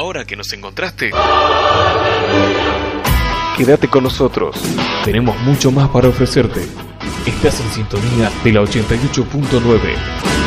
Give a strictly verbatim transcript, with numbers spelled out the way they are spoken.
Ahora que nos encontraste, quédate con nosotros. Tenemos mucho más para ofrecerte. Estás en sintonía de la ochenta y ocho punto nueve.